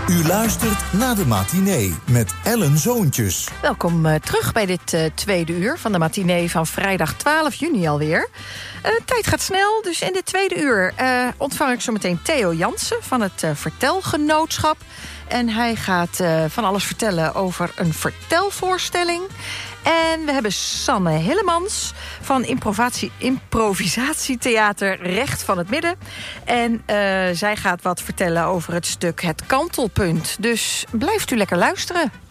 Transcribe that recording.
U luistert naar de matinee met Ellen Zoontjes. Welkom terug bij dit tweede uur van de matinee van vrijdag 12 juni alweer. Tijd gaat snel, dus in dit tweede uur ontvang ik zo meteen Theo Jansen van het Vertelgenootschap. En hij gaat van alles vertellen over een vertelvoorstelling. En we hebben Sanne Hillemans van improvisatietheater Recht van het Midden. En zij gaat wat vertellen over het stuk Het Kantelpunt. Dus blijft u lekker luisteren.